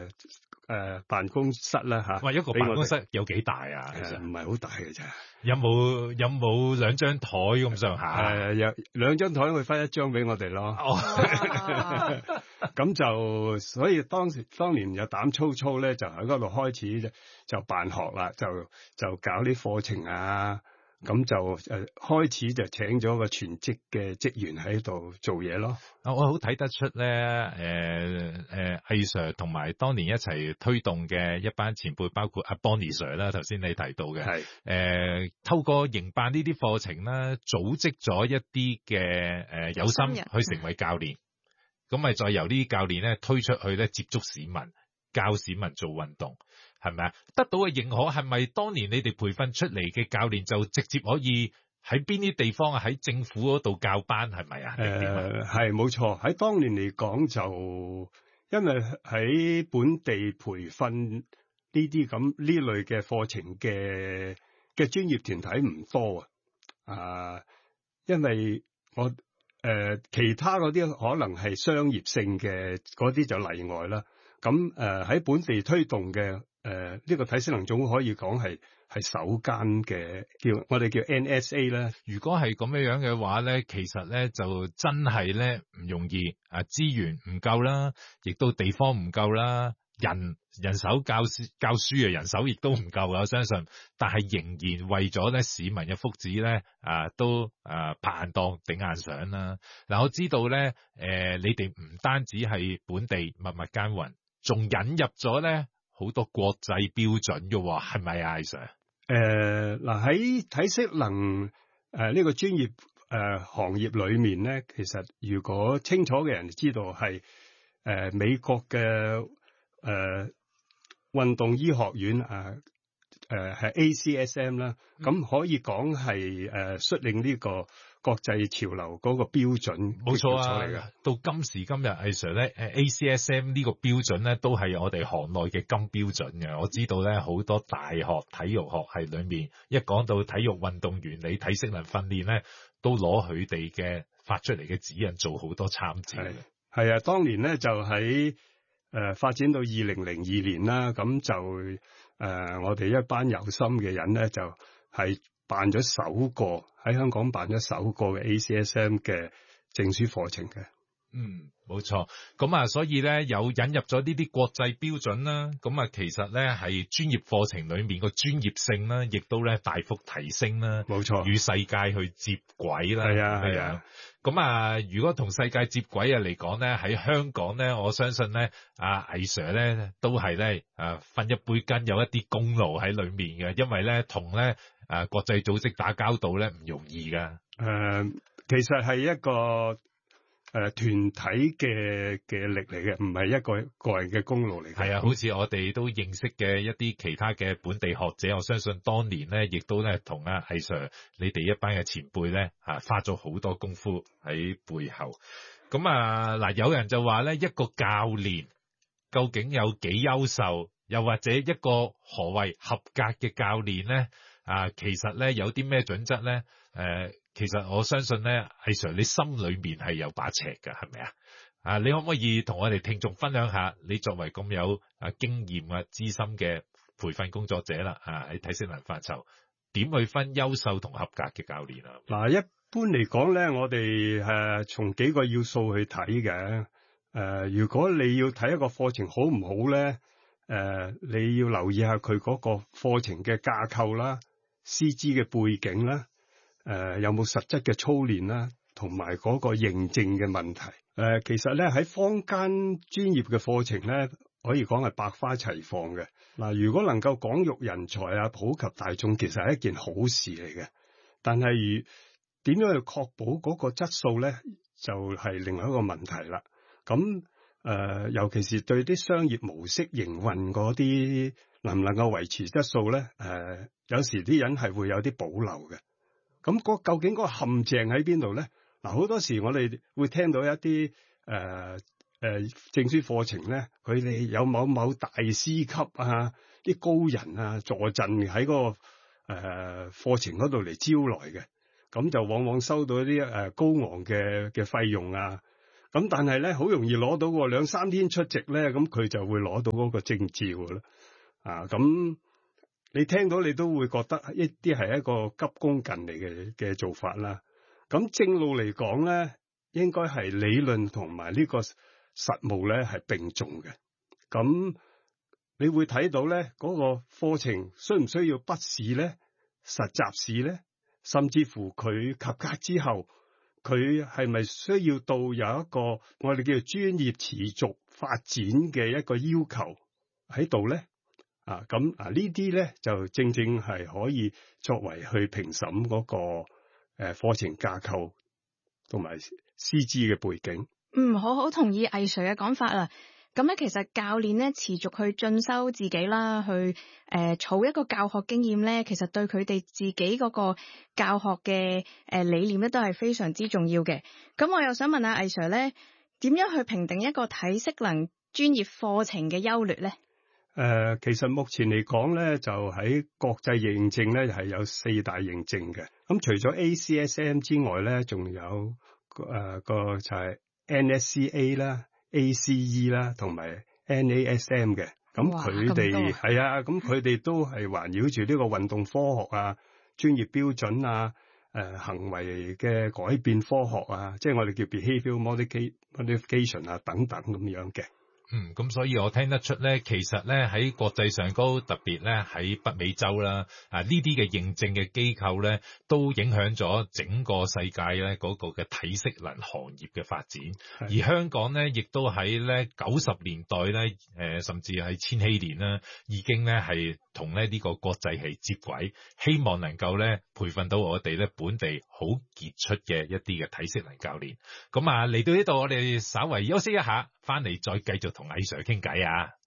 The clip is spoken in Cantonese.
辦公室啦嚇。 哇！一個辦公室有幾大啊？其實唔係好大嘅咋。 有冇兩張台咁上下？ 有兩張台，會分一張俾我哋咯。咁就所以當年有膽粗粗咧，就喺嗰度開始就辦學啦，就搞啲課程啊。咁就開始就請咗個全職嘅職員喺度做嘢咯。 我好睇得出咧，魏 Sir 同埋當年一齊推動嘅一班前輩，包括阿 Bonnie Sir 啦，頭先你提到嘅，係透過營辦呢啲課程啦，組織咗一啲嘅有心去成為教練，咁咪再由呢啲教練咧推出去咧接觸市民，教市民做運動。係咪啊？得到嘅認可係咪當年你哋培訓出嚟嘅教練就直接可以喺邊啲地方啊？喺政府嗰度教班係咪啊？ 係冇錯。喺當年嚟講就，因為喺本地培訓呢類嘅課程嘅專業團體唔多啊。因為我其他嗰啲可能係商業性嘅嗰啲就例外啦。咁喺本地推動嘅。呢個體適能總會可以講係首間嘅，我哋叫 NSA 啦。 如果係咁樣嘅話咧，其實咧就真係咧唔容易啊，資源唔夠啦，亦都地方唔夠啦，人手教書嘅人手亦都唔夠啊，我相信。但係仍然為咗咧市民嘅福祉咧，都拍硬檔頂硬上啦。嗱，我知道咧，你哋唔單止係本地默默耕耘，仲引入咗咧。好多國際標準嘅喎，係咪啊，Sir？ 喺體適能呢個專業行業裏面咧，其實如果清楚嘅人知道係美國嘅運動醫學院係 ACSM 啦，咁可以講係率領呢個國際潮流嗰個標準， 冇錯啊！到今時今日，魏 Sir 咧，ACSM 呢個標準咧，都係我哋行內嘅金標準嘅。我知道咧，好多大學體育學系裏面，一講到體育運動原理、體適能訓練咧，都攞佢哋嘅發出嚟嘅指引做好多參照。 係啊，當年咧就喺發展到2002年啦，咁就我哋一班有心嘅人咧，就係辦咗首個喺香港辦咗首個嘅 ACSM 嘅證書課程嘅。 冇錯。咁啊，所以咧有引入咗呢啲國際標準啦。咁啊，其實咧係專業課程裏面個專業性啦，亦都咧大幅提升啦。 冇錯， 與世界去接軌啦。 係啊。 咁啊，如果同世界接軌啊嚟講咧，喺香港咧，我相信咧，魏 Sir 咧都係咧分一杯羹，有一啲功勞喺裏面嘅，因為咧同咧國際組織打交道咧唔容易噶。 其實係一個團體嘅力嚟嘅，唔係一個人嘅功勞嚟嘅。 係啊，好似我哋都認識嘅一啲其他嘅本地學者，我相信當年咧，亦都咧同魏 Sir 你哋一班嘅前輩咧花咗好多功夫喺背後。咁嗱，有人就話咧，一個教練究竟有幾優秀，又或者一個何謂合格嘅教練咧？其實咧有啲咩準則咧？其實我相信咧，魏 Sir 你心裏面係有把尺㗎，係咪啊？你可唔可以同我哋聽眾分享下，你作為咁有經驗資深嘅培訓工作者啦，喺體適能範疇，點去分優秀同合格嘅教練啊？ 嗱，一般嚟講咧，我哋從幾個要素去睇嘅。如果你要睇一個課程好唔好咧，你要留意下佢嗰個課程嘅架構啦、師資嘅背景啦。有冇實質嘅操練啦，同埋嗰個認證嘅問題。其實咧喺坊間專業嘅課程咧，可以講係百花齊放嘅。嗱，如果能夠廣育人才普及大眾，其實係一件好事嚟嘅。但係點樣去確保嗰個質素咧，就係另外一個問題啦。咁尤其是對啲商業模式營運嗰啲，能唔能夠維持質素咧？有時啲人係會有啲保留嘅。咁究竟嗰個陷阱喺邊度咧？嗱，好多時我哋會聽到一啲證書課程咧，佢哋有某大師級啲高人助陣喺嗰個課程嗰度嚟招來嘅，咁就往往收到一啲高昂嘅費用啊。 咁但係咧好容易攞到喎，2-3天出席咧，咁佢就會攞到嗰個證照啦。咁你聽到你都會覺得一啲係一個急功近利嘅做法啦。咁正路嚟講咧，應該係理論同埋呢個實務咧係並重嘅。咁你會睇到咧嗰個課程需唔需要筆試咧、實習試咧，甚至乎佢及格之後，佢係咪需要到有一個我哋叫做專業持續發展嘅一個要求喺度咧？咁呢啲咧就正正係可以作為去評審嗰個課程架構同埋師資嘅背景。 好同意魏 Sir 嘅講法啦。咁咧，其實教練咧持續去進修自己啦，去儲一個教學經驗咧，其實對佢哋自己嗰個教學嘅理念咧都係非常之重要嘅。咁我又想問下魏 Sir 咧，點樣去評定一個體適能專業課程嘅優劣咧？ 其實目前嚟講咧，就喺國際認證咧係有4大認證嘅。咁除咗 ACSM 之外咧，仲有個就係 NSCA 啦、ACE 啦，同埋 NASM 嘅。咁佢哋係啊，咁佢哋都係環繞住呢個運動科學啊、專業標準啊、行為嘅改變科學啊，即係我哋叫 behavioral modification 啊等等咁樣嘅。 咁所以我聽得出咧，其實咧喺國際上高，特別咧喺北美洲啦，呢啲嘅認證嘅機構咧，都影響咗整個世界咧嗰個嘅體適能行業嘅發展。而香港咧，亦都喺咧90年代咧，甚至係千禧年啦，已經咧係同咧呢個國際係接軌，希望能夠咧培訓到我哋咧本地好傑出嘅一啲嘅體適能教練。咁嚟到呢度，我哋稍為休息一下，翻嚟再繼續同魏 Sir 傾偈啊！